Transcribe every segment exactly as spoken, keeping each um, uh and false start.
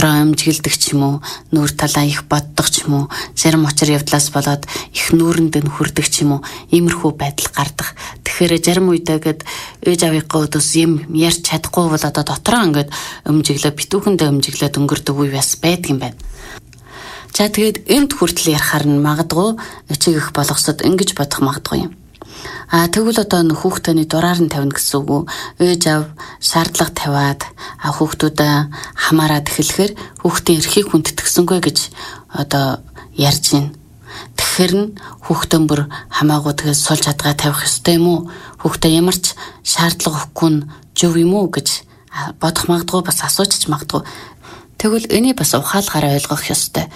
дотроо амжигладаг ч юм уу, нүүр талаа их боддог ч юм уу, зарим учир явдлаас болоод их нүүрэнд нь хүрдэг ч юм уу, иймэрхүү байдал гардаг. Тэгэхээр зарим үедээ гээд ээж авийнхаа өдөөс юм ярьж чадахгүй бол одоо дотроо ингээд амжиглаа, битүүхэндээ амжиглаад өнгөрдөг үе бас байдаг юм байна. За тэгээд энд хүртэл ярахаар нь магадгүй чиг их болгосод ингэж бодох магадгүй юм. А тэгвэл одоо хүүхдийн дураар нь тавина гэсэн үг үү? Ээж аав шаардлага тавиад а хүүхдүүдээ хамаарад эхлэхээр хүүхдийн эрхийг хүндэтгсэнгүй гэж одоо ярьж байна. Тэгэхээр нь хүүхдэн бүр хамаагүй тэгээд сул чадгаа тавих ёстой юм уу? Хүүхдээ ямар ч шаардлага өгөхгүй нь зөв юм уу гэж бодох магадгүй, бас асууж магадгүй. Тэгвэл энийг бас ухаалгаар ойлгох ёстой.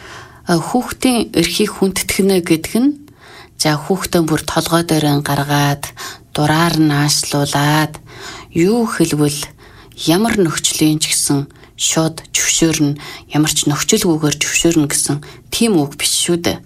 Хүүхдийн эрхийг хүндэтгэнэ гэдэг нь за хүүхдэн бүр толгой дээр гаргаад дураар нь аашлуулад юу хэлвэл ямар нөхцөлийн ч гэсэн шууд зөвшөөрнө, ямар ч нөхцөлгүйгээр зөвшөөрнө гэсэн тийм үг биш шүү дээ.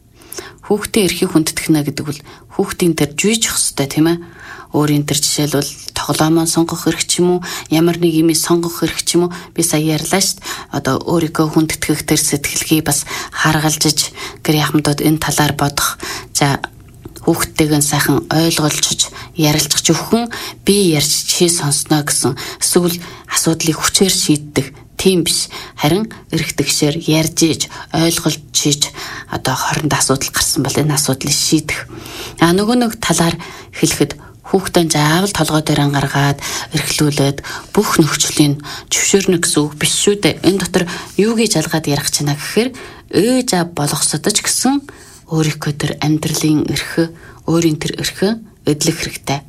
Хүүхдийн эрхийг хүндэтгэнэ гэдэг бол хүүхдийн тэр жийжих хэвээр тийм ээ. Өөрийн тэр жишээлбэл тоглоомоо сонгох хэрэг ч юм уу, ямар нэг юм сонгох хэрэг ч юм уу, би сая ярьлаа шүү дээ. Одоо өөрийгөө хүндэтгэх тэр сэтгэлгээ бас харгалзаж гэр яхмдууд энэ талаар бодох. За хүүхдтэйгээ сайхан ойлгуулж ярилцж өвхөн би ярьж чи сонсноо гэсэн эсвэл асуудлыг хүчээр шийддэг тийм биш. Харин эргэтгшээр ярьж иж ойлгуулж иж одоо хооронд асуудал гарсан бол энэ асуудлыг шийдэх. А нөгөө нэг талаар хэлэхэд хүүхдэн заавал толгой дээр гаргаад эрхлүүлээд бүх нөхцөлийн зөвшөөрнө гэсэн үг биш шүү дээ. Энэ дотор юу гэж ялгаад ярих чана гэхээр ээж аав болгосодож гэсэн өөрийнхөө тэр амьдралын эрх, өөрийн тэр эрх эдлэх хэрэгтэй.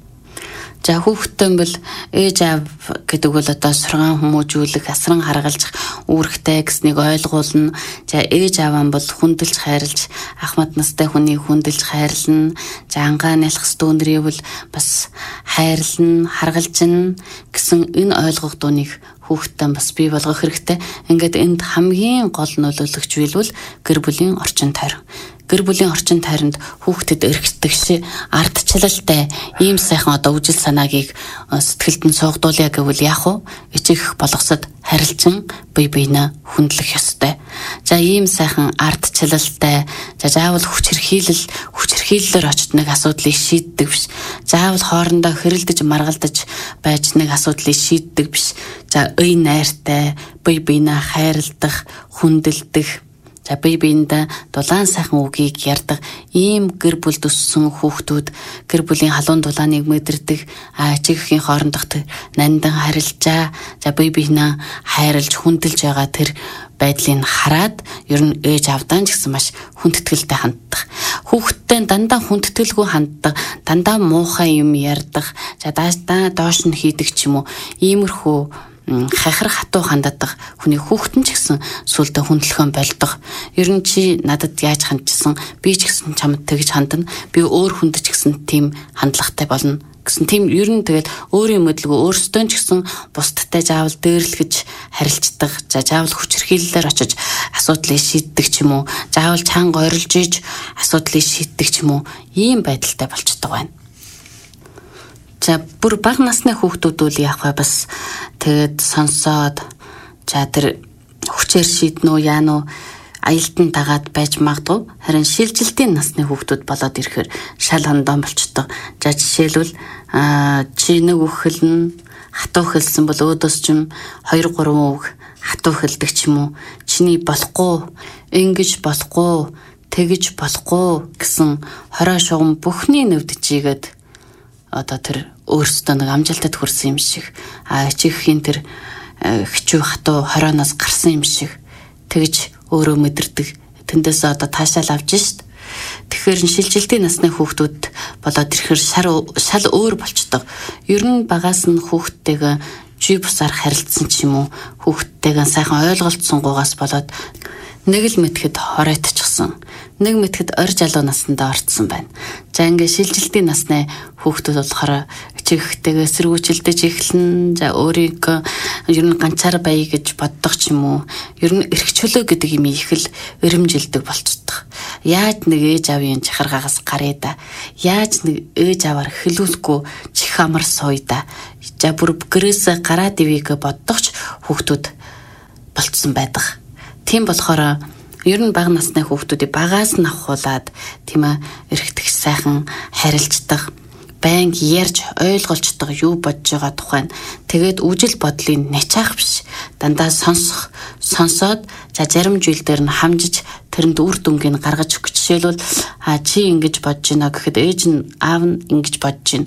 За хүүхдэн бол ээж аав гэдэг бол одоо сургаан хүмүүжүүлэх, асран харгалзах үүрэгтэй гэснийг ойлгуулна. За ээж аав нь бол хүндэлж хайрлж, ахмад настай хүнийг хүндэлж хайрлна. За ангаа нялх стүүнрээ бол бас хайрлна, харгалжна гэсэн энэ ойлголтуудыг хүүхдэн бас бий болгох хэрэгтэй. Ингээд энд хамгийн гол нөлөөлөгч билбэл гэр бүлийн орчин тойрон. Гэр бүлийн орчин тойронд хүүхдэд эрхтгш ардчлалтай ийм сайхан одоо үжил санаагийг сэтгэлд нь суугдуулъя гэвэл яах вэ? Ичих болгосод харилцан бие биенээ хүндлэх ёстой. За ийм сайхан ардчлалтай, за заавал хүчирхийлэл, хүчирхийллээр очиж нэг асуудлыг шийддэг биш. Заавал хоорондоо хэрэлдэж маргалдаж байж нэг асуудлыг шийддэг биш. За үй найртай, бие биенээ хайрладаг, хүндэлдэг. За бие биендээ дулаан сайхан үгийг ярьдаг ийм гэр бүлд өссөн хүүхдүүд гэр бүлийн халуун дулааныг мэдэрдэг, ачигхийн хоорондох нандан харилцаа, за бие биенээ хайрлж хүндэлж байгаа тэр байдлыг хараад ер нь ээж авдаа ч гэсэн маш хүндэтгэлтэй ханддаг. Хүүхдтэй дандаа хүндэтгэлгүй ханддаг, дандаа муухай юм ярьдаг, за даашдаа доош нь хийдэг ч юм уу, иймэрхүү хахир хатуу ханддаг хүний хүүхдэн ч гэсэн сүулдэ хүндлэхөн болдог. Ер нь чи надад яаж хандчихсан, би ч гэсэн чамд тэгж хандна, би өөр хүнд ч гэсэн тийм хандлагатай болно гэсэн тийм ер нь тэгээд өөрийн мэдлгүй өөрсдөө ч гэсэн бусдтай заавал дээрлэхэж харилцдаг, за заавал хүчирхийллээр очиж асуудлыг шийддэг ч юм уу, заавал чанга орилж иж асуудлыг шийддэг ч юм уу, ийм байдалтай болчихдог байна. За бүр бага насны хүүхдүүд үл яах вэ бас тэгээд сонсоод за тэр хүчээр шийднэ үү яа нү аялдан дагаад байж магадгүй. Харин шилжилтийн насны хүүхдүүд болоод ирэхээр шал хондон болчтой. За жишээлбэл чи нэг үг хэлнэ, хатуу хэлсэн бол өөдөөс ч юм хоёр гурван үг хатуу хэлдэг ч юм уу. Чиний болохгүй, ингэж болохгүй, тэгж болохгүй гэсэн хороо шугам бүхний нэвдчихийгээд одоо тэр өөрсдөө нэг амжилтад хүрсэн юм шиг, а чиххийн тэр хичүү хатуу хорооноос гарсан юм шиг тэгж өөрөө мэдэрдэг. Тэндээс одоо таашаал авч шít. Тэгэхээр шилжилтийн насны хүүхдүүд болоод ирэхээр шал өөр болчдөг. Ер нь багаас нь хүүхдтэйгээ жи бусаар харилцсан ч юм уу, хүүхдтэйгээ сайхан ойлголцсон гугаас болоод нэг л мэтгэд хоройтчихсан. Нэг мэтгэд орж алуу насндаа орцсон байна. За ингээ шилжилтийн насны хүүхдүүд болохоор чихтэйгээ сэргүүчилдэж эхлэн, за өөрийгөө ер нь ганцаар бая гэж боддог ч юм уу. Ер нь эрх чөлөө гэдэг юм их л өрөмжилдэг болцдог. Яаж нэг ээж аавын чахаргаагаас гаръя да. Яаж нэг ээж аваар хэлүүлэхгүй чих амар сууя да. За бүр гэрээс гараад ивийг боддогч хүүхдүүд болцсон байдаг. Тийм болохоор ер нь бага насны хүүхдүүдийг багаас нь авахуулаад тийм ээ эргэтгэж сайхан харилцдаг, байнга ярьж ойлгуулцдаг юу бодож байгаа тухай нь тэгээд үжил бодлын начаах биш дандаа сонсох сонсоод за зарим зүйл дээр нь хамжиж тэрэнд үр дүнгийг гаргаж өгөх. Жишээлбэл а чи ингэж бодож байна гэхэд ээж нь аав нь ингэж бодож байна.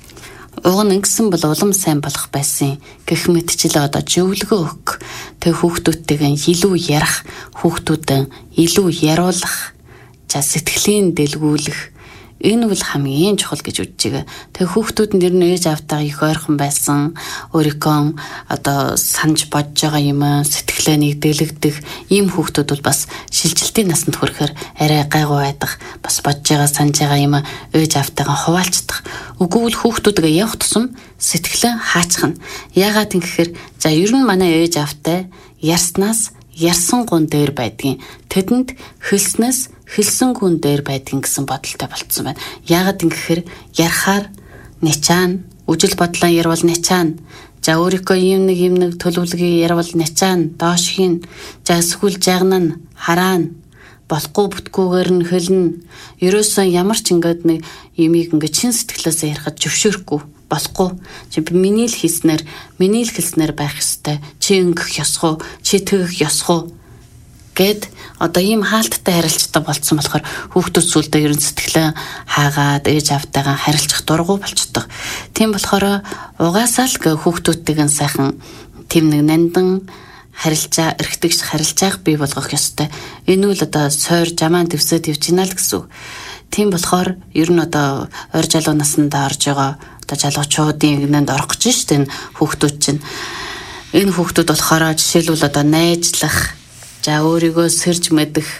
Уг нь ингэсэн бол улам сайн болох байсан гэх мэтчил одоо зөвлөгөө өгөх. Тэг хүүхдүүдтэйгээ илүү ярих, хүүхдүүдэд илүү яриулах, за сэтгэлийн дэлгүүлэх. Энэ бол хамгийн чухал гэж үзэж байгаа. Тэгээ хүүхдүүд нь ер нь ээж аавтайгаа их ойрхон байсан, өөрийнхөө одоо санаж бодож байгаа юм сэтгэлээ нэг дэлгэх ийм хүүхдүүд бол бас шилжилтийн насанд хүрэхээр арай гайгүй байдаг. Бас бодож байгаа санаж байгаа юм ээж аавтайгаа хуваалцдаг. Үгүй бол хүүхдүүдгээ явах тусам сэтгэлээ хаачих нь. Яагаад гэхээр за ер нь манай ээж аавтай ярснаас ярсан гун дээр байдгийн. Тэдэнд хэлснээс хэлсэн гүн дээр байдгийн гэсэн бодолтой болцсон байна. Яагаад гэхээр ярахаар нячаана, үжил бодлоо ярвал нячаана. За өөрийнхөө юм нэг юм нэг төлөвлөгөө ярвал нячаана, доош хийн. За эсвэл жагнана, хараана. Болохгүй бүтгүүгээр нь хэлнэ. Ерөөсөө ямар ч ингээд нэг юмыг ингээд чин сэтгэлээсээ ярихад зөвшөөрөхгүй. Болохгүй. Чи миний л хийснээр, миний л хэлснээр байх ёстой. Чи ингэх ёсгүй, чи тэгэх ёсгүй гэд одоо ийм хаалттай харилцдаг болцсон болохоор хүүхдүүд сүлдээ ерөн сэтгэлээ хаагаад ээж аавтайгаа харилцах дургу болчдөг. Тийм болохоор угаасаа л хүүхдүүдтэйгээ сайхан тийм нэг нандан харилцаа, эргэтгэж харилцааг бий болгох ёстой. Энэ үл одоо сойр жамаан дэвсэд явж гинэ л гэсэн. Тийм болохоор ер нь одоо ойр залуу насндаа орж байгаа одоо залуучуудын гинэнд орох гэж шүү дээ энэ хүүхдүүд чинь. Энэ хүүхдүүд болохоор жишээлбэл одоо найзлах, за өөрийгөө сэрж мэдэх,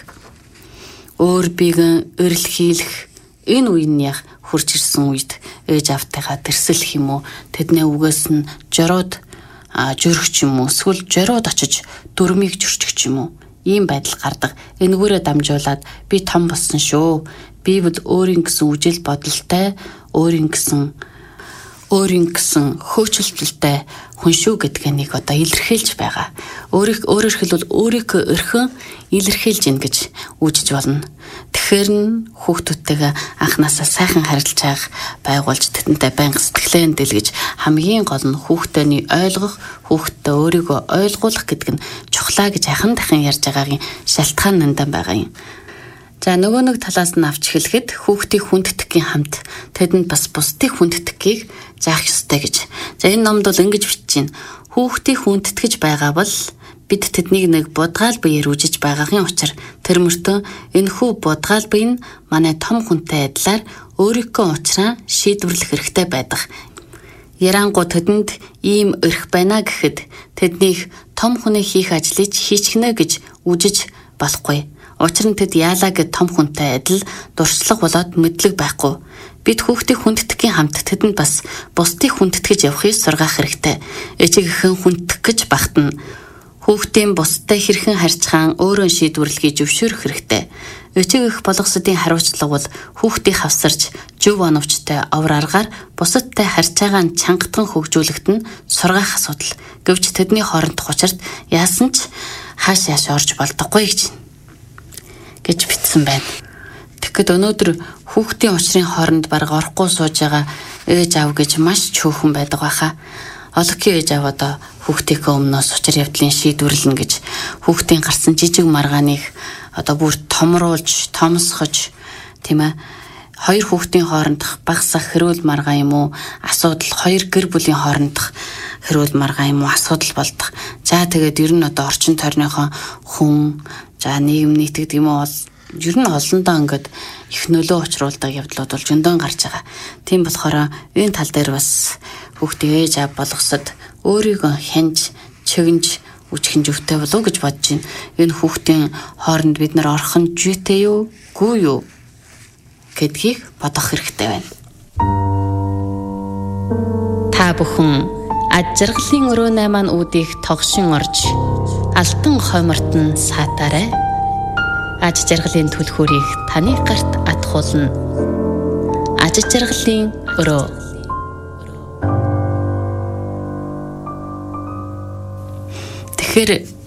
өөр биегэн эрэлхийлэх энэ үеийн яг хурж ирсэн үед ээж аавтайгаа тэрсэлэх юм уу, тэдний үгээс нь жороод жөрөх юм уу, эсвэл жороод очиж дүрмийг зөрчих юм уу, ийм байдал гардаг. Энэгээрээ дамжуулаад би том болсон шүү. Би бол өөрийн гэсэн үжил бодолтой, өөрийн гэсэн өөрийн гэсэн хөөцөлтөлтэй хүн шүү гэдгээ нэг одоо илэрхийлж байгаа. Өөрийг өөрөөр хэлбэл өөрийнхөө өрхөн илэрхийлж гин гэж үүжиж болно. Тэгэхээр нь хүүхдүүдтэйгээ анханасаа сайхан харилцааг байгуулж тэдэнтэй байнга сэтгэлээ дэлгэж хамгийн гол нь хүүхдтэйний ойлгох, хүүхдтэй өөрийгөө ойлгуулах гэдэг нь чухлаа гэж ахын дахин ярьж байгаагийн шалтгаан нандаа байгаа юм. За нөгөө нэг талаас нь авч хэлэхэд хүүхдийн хүндэтгэхийн хамт тэдэнд бас бусдын хүндэтгхийг заах ёстой гэж. За энэ номд бол ингэж бичиж байна. Хүүхдийн хүндэтгэж байгаа бол бид тэднийг нэг будгаал биеэр үжиж байгаагийн учир тэр мөртөө энэхүү будгаал бие нь манай том хүнтэй адилаар өөрийнхөө учраа шийдвэрлэх хэрэгтэй байдаг. Ярангуу тэдэнд ийм өрх байна гэхэд тэднийг том хүний хийх ажлыг хийчихнэ гэж үжиж болохгүй. Учир нь тэд яалаа гэд том хүнтэй адил дуршлаг болоод мэдлэг байхгүй. Бид хүүхдийн хүндэтгэхийн хамт тэдэнд бас бусдыг хүндэтгэж явахыг сургаах хэрэгтэй. Эцэгхэн хүндэх гэж багтана. Хүүхдийн бусдтай хэрхэн харьцахаа өөрөө шийдвэрлэхийг зөвшөөрөх хэрэгтэй. Эцэг эх болгосодын хариуцлага бол хүүхдийг хавсарч, зөв оновчтой овор аргаар бусадтай харьцаагаа чангатан хөгжүүлэхэд нь сургаах асуудал. Гэвч тэдний хоорондох учирт яасан ч хааш яаш орж болдоггүй гэж гэж бичсэн байна. Тэгэхэд өнөөдөр хүүхдийн учрын хооронд бараг орохгүй сууж байгаа ээж аав гэж маш чөөхөн байдаг байхаа. Олонхий ээж аав одоо хүүхдийнхээ өмнөөс учир явдлын шийдвэрлэнэ гэж хүүхдийн гарсан жижиг маргааныг одоо бүр томруулж, томсгож, тийм ээ, хоёр хүүхдийн хоорондох багсах хэрүүл маргаан юм уу, асуудал хоёр гэр бүлийн хоорондох хэрүүл маргаан юм уу, асуудал болдог. За тэгээд ер нь одоо орчин тойрныхоо хүн, за нийгэм нийт гэдэг юм уу, ер нь олондоо ингээд их нөлөө учруулдаг явдлууд бол зөндөн гарч байгаа. Тийм болохоор энэ тал дээр бас хүүхдийн ээж аав болгосод өөрийгөө хянж, чигнж, үчхэн зөвтэй болов гэж бодож байна. Энэ хүүхдийн хооронд бид нар орох нь жүйтэй юу, гүй юу гэдгийг бодох хэрэгтэй байна. Та бүхэн аж жаргалын өрөөнэй маань үүдийг тогшин орж алтан хоймортон саатаарай. Аж жаргалын түлхүүрийг таны гарт атгуулна. Аж жаргалын өрөө. Тэгэхээр